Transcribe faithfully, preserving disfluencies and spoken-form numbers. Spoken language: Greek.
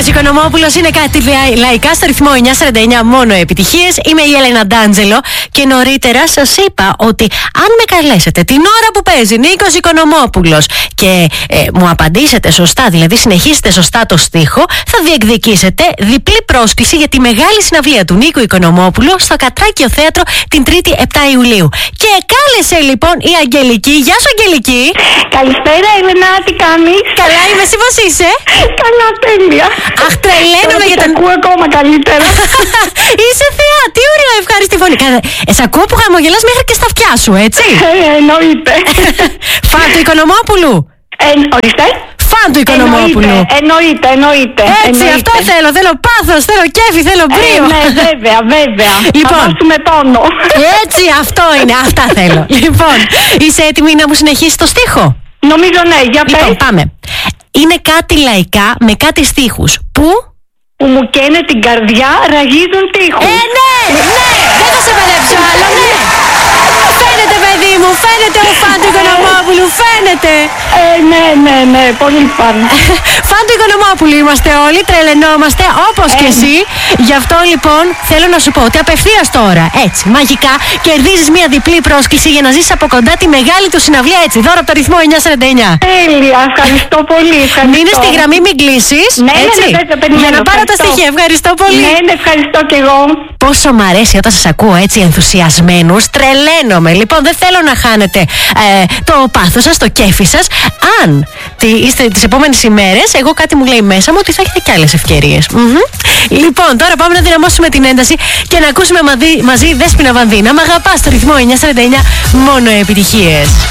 Νίκος Οικονομόπουλος, είναι κάτι λαϊκά στο ρυθμό εννιά σαράντα εννιά, μόνο επιτυχίες. Είμαι η Έλενα Ντάντζελο και νωρίτερα σας είπα ότι αν με καλέσετε την ώρα που παίζει Νίκος Οικονομόπουλος και ε, μου απαντήσετε σωστά, δηλαδή συνεχίσετε σωστά το στίχο, θα διεκδικήσετε διπλή πρόσκληση για τη μεγάλη συναυλία του Νίκου Οικονομόπουλου στο Κατράκιο Θέατρο την Τρίτη επτά Ιουλίου. Και κάλεσε λοιπόν η Αγγελική. Γεια σου, Αγγελική. Καλησπέρα, Έλενα, τι κάνεις? Καλά είμαι, εσύ πώς είσαι? Καλά, τέλεια. Αχ, τρελαίνομαι για τον... ακούω ακόμα καλύτερα. Είσαι θεά, τι ωραία, ευχάριστη φωνή. Ε, σ' ακούω που χαμογελάς μέχρι και στα αυτιά σου, έτσι? Ε, εννοείται. Φαν του Οικονομόπουλου. Ε, ορίστε. Φαν του Οικονομόπουλου. Εννοείται, εννοείται. Έτσι, εννοείται. Αυτό θέλω. Θέλω πάθος, θέλω κέφι, θέλω μπρίο. Ε, ναι, βέβαια, βέβαια. Λοιπόν, θα δώσουμε πόνο. Έτσι, αυτό είναι. Αυτά θέλω. Λοιπόν, είσαι έτοιμη να μου συνεχίσεις το στίχο? Νομίζω ναι, για πες. Λοιπόν, πάμε. Είναι κάτι λαϊκά με κάτι στίχους. Που? Που μου καίνε την καρδιά, ραγίζουν τείχους. Ε, ναι, ναι. Δεν θα σε παιδέψω άλλο, ναι. Φαίνεται, παιδί μου, φαίνεται ο φαν του Οικονομόπουλου, φαίνεται. Ε, ναι, ναι, ναι, πολύ φαν. Φαν του Οικονομόπουλου είμαστε όλοι, τρελαινόμαστε όπως ε, και εσύ. Γι' αυτό λοιπόν θέλω να σου πω ότι απευθείας τώρα, έτσι, μαγικά, κερδίζεις μια διπλή πρόσκληση για να ζήσεις από κοντά τη μεγάλη του συναυλία, έτσι, δώρο από το ρυθμό εννιά σαράντα εννιά. Τέλεια, ευχαριστώ πολύ. Ευχαριστώ. Μείνε στη γραμμή, μην κλείσεις. Ναι, έτσι, ναι, ναι, περιμένω, για να πάρω τα στοιχεία. Ευχαριστώ πολύ. Ναι, ναι, ευχαριστώ κι εγώ. Πόσο μ' αρέσει όταν σας ακούω έτσι ενθουσιασμένους, τρελαίνομαι. Λοιπόν, δεν θέλω να χάνετε ε, το πάθος σας, το κέφι σας. Αν τι, είστε τις επόμενες ημέρες, εγώ κάτι μου λέει μέσα μου ότι θα έχετε κι άλλες ευκαιρίες. Mm-hmm. Λοιπόν, τώρα πάμε να δυναμώσουμε την ένταση και να ακούσουμε μαζί, μαζί Δέσποινα Βανδύνα. Μ' αγαπάς στο ρυθμό εννιά σαράντα εννιά, μόνο επιτυχίες.